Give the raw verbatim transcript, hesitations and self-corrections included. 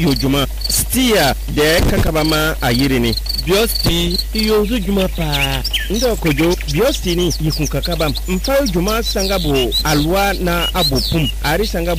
yojuma stia de kakabama ayirini biosti yozu juma pa ndo kojo biosti ni yikun kakaba mfa juma sangabo alwa na abopum ari sangabo